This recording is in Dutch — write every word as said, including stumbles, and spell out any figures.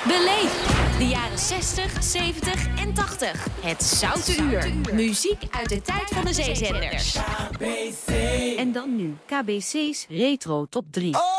Beleef de jaren zestig, zeventig en tachtig. Het Zoute Uur. Muziek uit de tijd van de zeezenders. En dan nu K B C's Retro Top drie.